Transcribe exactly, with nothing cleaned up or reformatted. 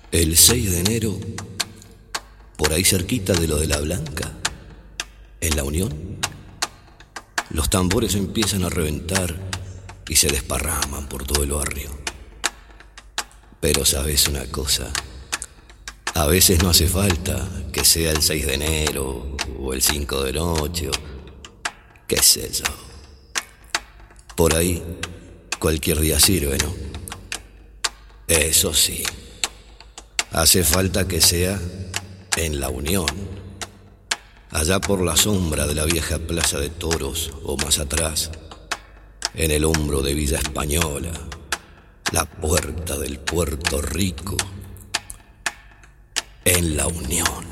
El seis de enero, por ahí cerquita de lo de la Blanca, en la Unión, los tambores empiezan a reventar y se desparraman por todo el barrio. Pero sabes una cosa, a veces no hace falta que sea el seis de enero o el cinco de noche o qué sé yo. Por ahí cualquier día sirve, ¿no? Eso sí, hace falta que sea en la Unión, allá por la sombra de la vieja plaza de toros o más atrás, en el hombro de Villa Española, la puerta del Puerto Rico, en la Unión.